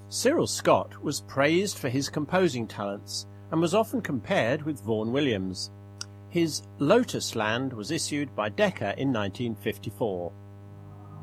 Cyril Scott was praised for his composing talents and was often compared with Vaughan Williams. His Lotus Land was issued by Decca in 1954.